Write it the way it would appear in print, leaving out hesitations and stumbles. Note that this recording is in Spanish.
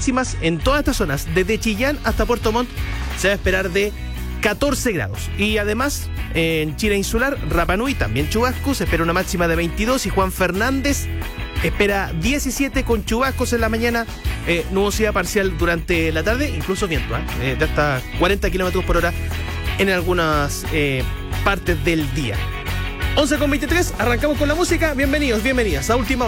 máximas en todas estas zonas, desde Chillán hasta Puerto Montt, se va a esperar de 14 grados. Y además, en Chile Insular, Rapa Nui, también chubascos, se espera una máxima de 22. Y Juan Fernández espera 17 con chubascos en la mañana, nubosidad parcial durante la tarde, incluso viento, de hasta 40 kilómetros por hora en algunas partes del día. 11:23, arrancamos con la música. Bienvenidos, bienvenidas a Última Hora.